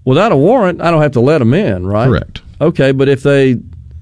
without a warrant, I don't have to let them in, right? Correct. Okay, but if they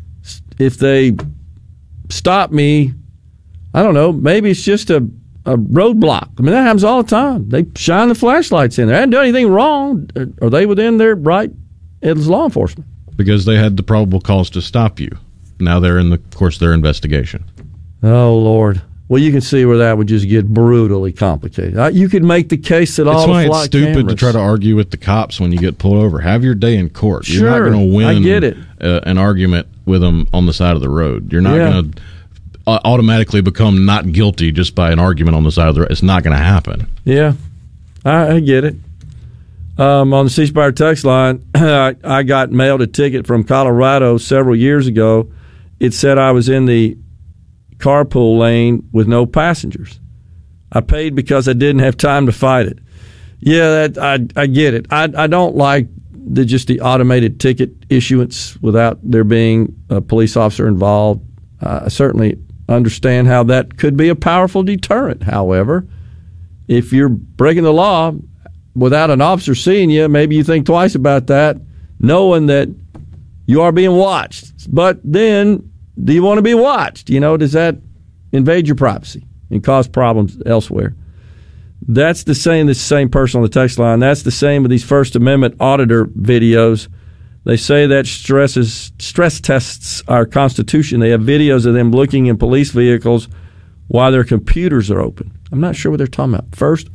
stop me, I don't know, maybe it's just a roadblock. I mean, that happens all the time. They shine the flashlights in there. I didn't do anything wrong. Are they within their right as law enforcement? Because they had the probable cause to stop you. Now they're in the course of their investigation. Oh, Lord. Well, you can see where that would just get brutally complicated. You could make the case that all the flight It's why it's stupid cameras. to try to argue with the cops when you get pulled over. Have your day in court. Sure, You're not going to win I get it. An argument with them on the side of the road. You're not going to automatically become not guilty just by an argument on the side of the road. It's not going to happen. Yeah, I get it. On the C Spire text line, I got mailed a ticket from Colorado several years ago. It said I was in the carpool lane with no passengers. I paid because I didn't have time to fight it. Yeah, I get it. I don't like the automated ticket issuance without there being a police officer involved. I certainly understand how that could be a powerful deterrent. However, if you're breaking the law without an officer seeing you, maybe you think twice about that, knowing that you are being watched. But then, do you want to be watched? Does that invade your privacy and cause problems elsewhere? That's the same person on the text line. That's the same with these First Amendment auditor videos. They say that stress tests our Constitution. They have videos of them looking in police vehicles while their computers are open. I'm not sure what they're talking about. First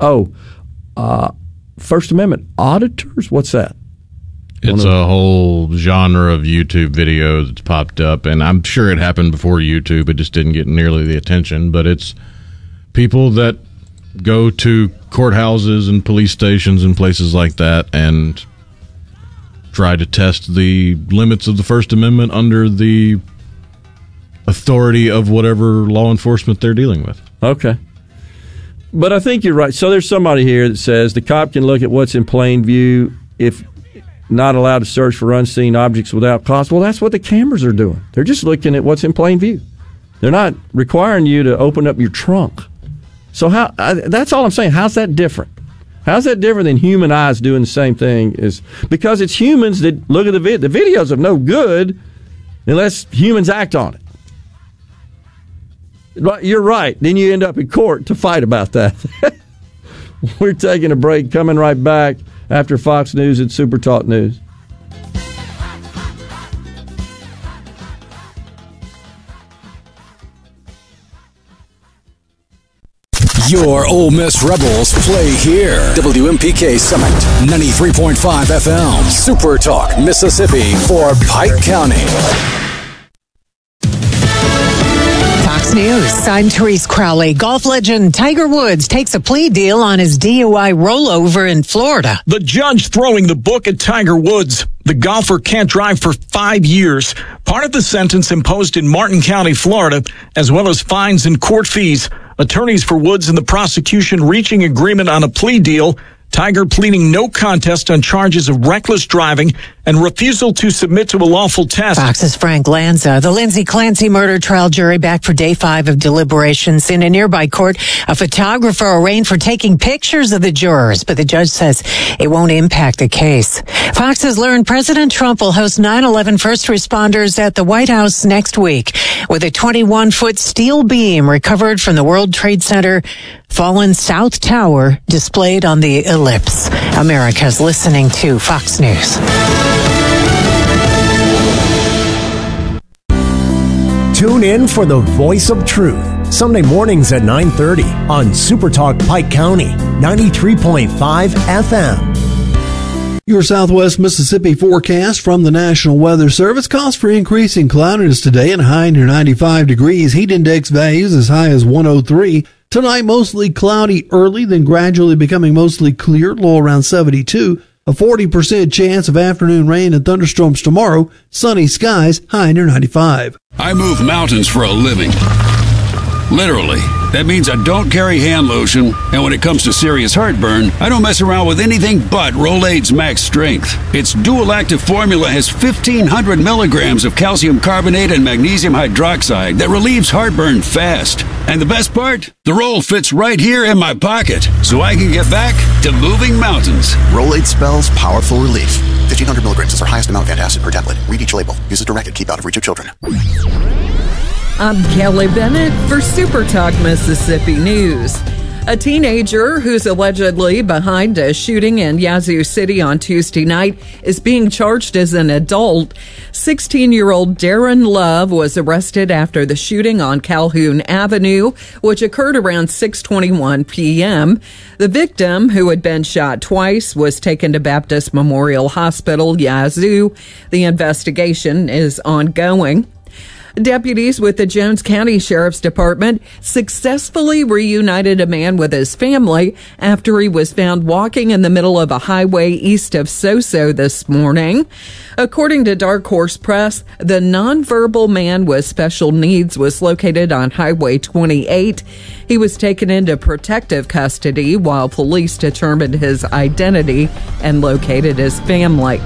Amendment auditors? What's that? It's a whole genre of YouTube videos that's popped up, and I'm sure it happened before YouTube. It just didn't get nearly the attention. But it's people that go to courthouses and police stations and places like that and try to test the limits of the First Amendment under the authority of whatever law enforcement they're dealing with. Okay. But I think you're right. So there's somebody here that says the cop can look at what's in plain view if not allowed to search for unseen objects without cause. Well, that's what the cameras are doing. They're just looking at what's in plain view. They're not requiring you to open up your trunk. So that's all I'm saying. How's that different? How's that different than human eyes doing the same thing? Because it's humans that look at the videos of no good unless humans act on it. You're right. Then you end up in court to fight about that. We're taking a break, coming right back after Fox News and Super Talk News. Your Ole Miss Rebels play here. WMPK Summit, 93.5 FM. Super Talk, Mississippi for Pike County. Fox News. I'm Therese Crowley. Golf legend Tiger Woods takes a plea deal on his DUI rollover in Florida. The judge throwing the book at Tiger Woods. The golfer can't drive for 5 years. Part of the sentence imposed in Martin County, Florida, as well as fines and court fees. Attorneys for Woods and the prosecution reaching agreement on a plea deal. Tiger pleading no contest on charges of reckless driving and refusal to submit to a lawful test. Fox's Frank Lanza. The Lindsay Clancy murder trial jury back for day 5 of deliberations. In a nearby court, a photographer arraigned for taking pictures of the jurors, but the judge says it won't impact the case. Fox has learned President Trump will host 9/11 first responders at the White House next week with a 21-foot steel beam recovered from the World Trade Center fallen South Tower displayed on the ellipse. America's listening to Fox News. Tune in for the Voice of Truth, Sunday mornings at 9:30 on Super Talk Pike County, 93.5 FM. Your Southwest Mississippi forecast from the National Weather Service calls for increasing cloudiness today and a high near 95 degrees. Heat index values as high as 103. Tonight, mostly cloudy early, then gradually becoming mostly clear, low around 72. A 40% chance of afternoon rain and thunderstorms tomorrow. Sunny skies, high near 95. I move mountains for a living. Literally. That means I don't carry hand lotion, and when it comes to serious heartburn, I don't mess around with anything but Rolaids Max Strength. Its dual-active formula has 1,500 milligrams of calcium carbonate and magnesium hydroxide that relieves heartburn fast. And the best part? The roll fits right here in my pocket, so I can get back to moving mountains. Rolaids spells powerful relief. 1,500 milligrams is our highest amount of antacid per tablet. Read each label. Use as directed. Keep out of reach of children. I'm Kelly Bennett for Super Talk Mississippi News. A teenager who's allegedly behind a shooting in Yazoo City on Tuesday night is being charged as an adult. 16-year-old Darren Love was arrested after the shooting on Calhoun Avenue, which occurred around 6:21 p.m. The victim, who had been shot twice, was taken to Baptist Memorial Hospital, Yazoo. The investigation is ongoing. Deputies with the Jones County Sheriff's Department successfully reunited a man with his family after he was found walking in the middle of a highway east of Soso this morning. According to Dark Horse Press, the nonverbal man with special needs was located on Highway 28. He was taken into protective custody while police determined his identity and located his family.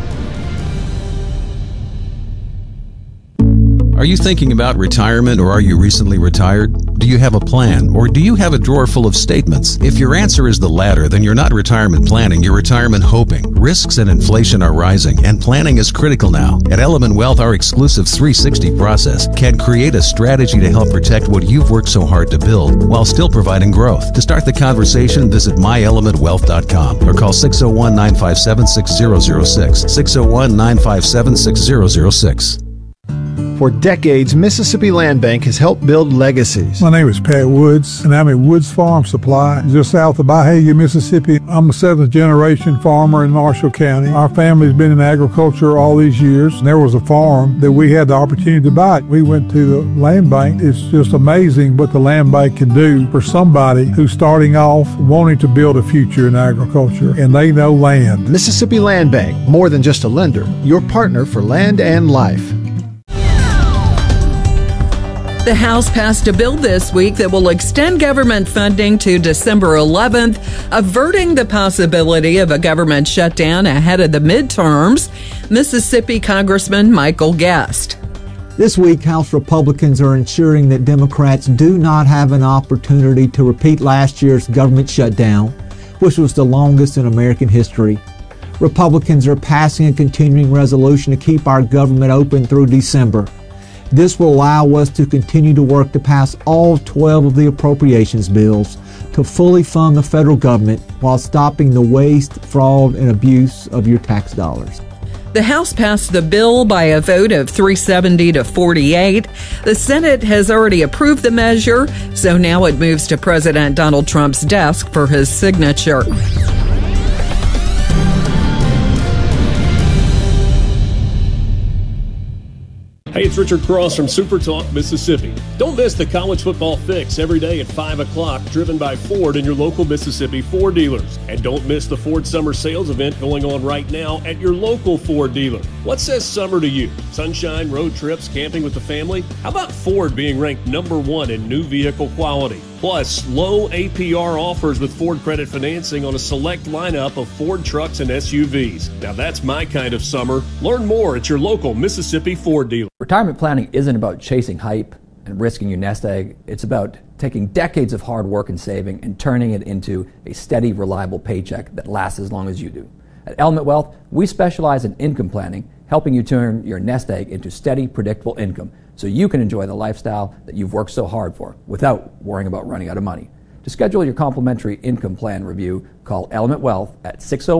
Are you thinking about retirement, or are you recently retired? Do you have a plan, or do you have a drawer full of statements? If your answer is the latter, then you're not retirement planning, you're retirement hoping. Risks and inflation are rising, and planning is critical now. At Element Wealth, our exclusive 360 process can create a strategy to help protect what you've worked so hard to build while still providing growth. To start the conversation, visit myelementwealth.com or call 601-957-6006. 601-957-6006. For decades, Mississippi Land Bank has helped build legacies. My name is Pat Woods, and I'm at Woods Farm Supply, just south of Byhalia, Mississippi. I'm a seventh-generation farmer in Marshall County. Our family's been in agriculture all these years, and there was a farm that we had the opportunity to buy. We went to the land bank. It's just amazing what the land bank can do for somebody who's starting off wanting to build a future in agriculture, and they know land. Mississippi Land Bank, more than just a lender, your partner for land and life. The House passed a bill this week that will extend government funding to December 11th, averting the possibility of a government shutdown ahead of the midterms. Mississippi Congressman Michael Guest. This week, House Republicans are ensuring that Democrats do not have an opportunity to repeat last year's government shutdown, which was the longest in American history. Republicans are passing a continuing resolution to keep our government open through December. This will allow us to continue to work to pass all 12 of the appropriations bills to fully fund the federal government while stopping the waste, fraud, and abuse of your tax dollars. The House passed the bill by a vote of 370 to 48. The Senate has already approved the measure, so now it moves to President Donald Trump's desk for his signature. Hey, it's Richard Cross from Super Talk Mississippi. Don't miss the college football fix every day at 5 o'clock, driven by Ford and your local Mississippi Ford dealers. And don't miss the Ford Summer Sales event going on right now at your local Ford dealer. What says summer to you? Sunshine, road trips, camping with the family? How about Ford being ranked #1 in new vehicle quality? Plus, low APR offers with Ford credit financing on a select lineup of Ford trucks and SUVs. Now that's my kind of summer. Learn more at your local Mississippi Ford dealer. Retirement planning isn't about chasing hype and risking your nest egg. It's about taking decades of hard work and saving and turning it into a steady, reliable paycheck that lasts as long as you do. At Element Wealth, we specialize in income planning, helping you turn your nest egg into steady, predictable income so you can enjoy the lifestyle that you've worked so hard for without worrying about running out of money. To schedule your complimentary income plan review, call Element Wealth at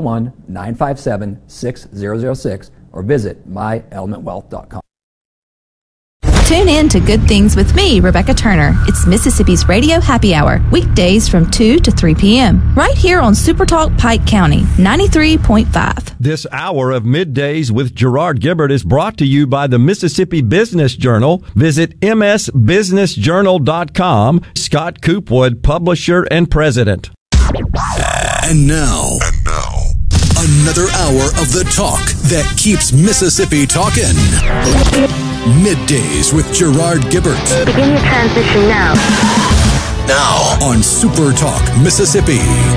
601-957-6006 or visit myelementwealth.com. Tune in to Good Things with me, Rebecca Turner. It's Mississippi's Radio Happy Hour, weekdays from 2 to 3 p.m. right here on Super Talk Pike County, 93.5. This hour of Middays with Gerard Gibbert is brought to you by the Mississippi Business Journal. Visit msbusinessjournal.com. Scott Coopwood, publisher and president. And now, another hour of the talk that keeps Mississippi talking. Middays with Gerard Gibbert. Begin your transition now. Now on Super Talk Mississippi.